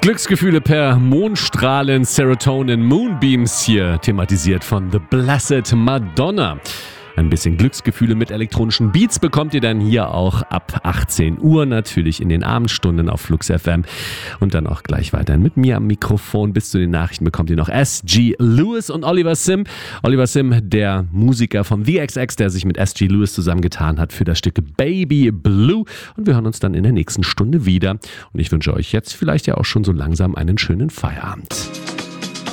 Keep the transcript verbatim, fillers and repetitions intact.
Glücksgefühle per Mondstrahlen, Serotonin, Moonbeams hier thematisiert von The Blessed Madonna. Ein bisschen Glücksgefühle mit elektronischen Beats bekommt ihr dann hier auch ab achtzehn Uhr, natürlich in den Abendstunden auf Flux F M. Und dann auch gleich weiterhin mit mir am Mikrofon. Bis zu den Nachrichten bekommt ihr noch S G Lewis und Oliver Sim. Oliver Sim, der Musiker von The X X, der sich mit S G Lewis zusammengetan hat für das Stück Baby Blue. Und wir hören uns dann in der nächsten Stunde wieder. Und ich wünsche euch jetzt vielleicht ja auch schon so langsam einen schönen Feierabend.